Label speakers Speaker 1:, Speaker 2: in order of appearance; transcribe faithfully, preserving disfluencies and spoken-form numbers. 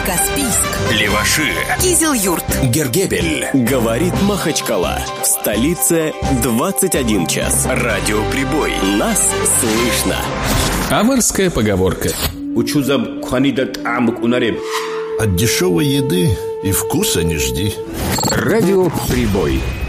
Speaker 1: Каспийск,
Speaker 2: Леваши,
Speaker 1: Кизил-Юрт,
Speaker 2: Гергебель.
Speaker 3: Говорит Махачкала. В столице двадцать один час.
Speaker 2: Радиоприбой.
Speaker 3: Нас слышно.
Speaker 4: Амурская поговорка.
Speaker 5: От дешевой еды и вкуса не жди.
Speaker 4: Радиоприбой.